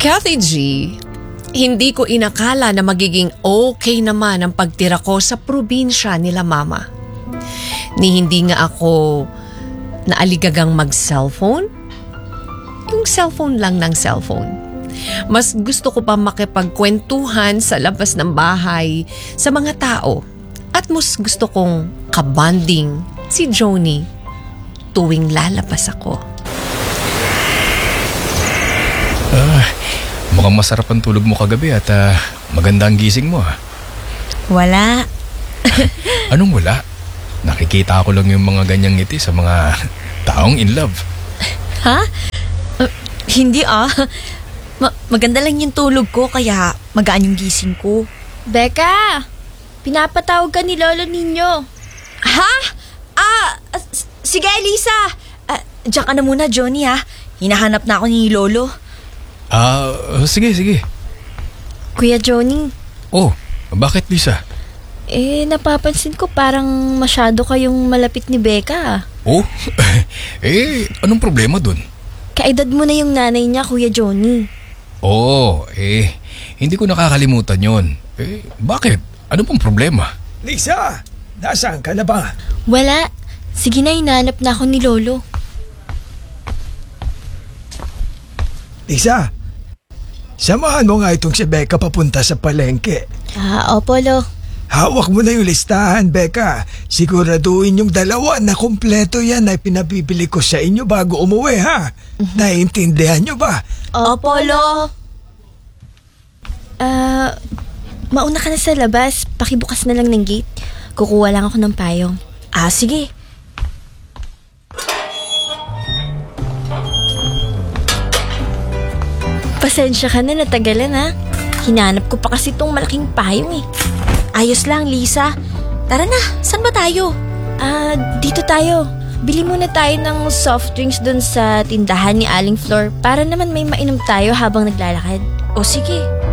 Kathy G, hindi ko inakala na magiging okay naman ang pagtira ko sa probinsya nila mama. Ni hindi nga ako naaligagang mag-cellphone. Yung cellphone lang ng cellphone. Mas gusto ko pa makipagkwentuhan sa labas ng bahay sa mga tao. At mas gusto kong kabanding si Joni tuwing lalabas ako. Mukhang masarap ang tulog mo kagabi at maganda ang gising mo. Wala. Anong wala? Nakikita ko lang yung mga ganyang ngiti sa mga taong in love. Ha? Hindi maganda lang yung tulog ko kaya magaan yung gising ko. Becca! Pinapatawag ka ni Lolo Ninyo. Ha? Sige, Lisa. Diyan ka na muna, Johnny ha. Hinahanap na ako ni Lolo. Sige. Kuya Johnny. Oh, bakit Lisa? Napapansin ko parang masyado kayong malapit ni Becca. Oh? Anong problema dun? Kaedad mo na yung nanay niya, Kuya Johnny. Oo, hindi ko nakakalimutan yon. Bakit? Ano pong problema? Lisa, nasaan ka na ba? Wala. Sige na, hinahanap na ako ni Lolo. Lisa, samahan mo nga itong si Becca papunta sa palengke. Opo, Lo. Hawak mo na yung listahan, Becca. Siguraduhin yung dalawa na kumpleto yan ay pinabibili ko sa inyo bago umuwi, ha? Naiintindihan nyo ba? Opo, Lo. Mauna ka na sa labas. Pakibukas na lang ng gate. Kukuha lang ako ng payong. Sige. Pasensya ka na, natagalan ha. Hinanap ko pa kasi itong malaking payong eh. Ayos lang, Lisa. Tara na, saan ba tayo? Dito tayo. Bili muna tayo ng soft drinks dun sa tindahan ni Aling Flor para naman may mainom tayo habang naglalakad. O sige.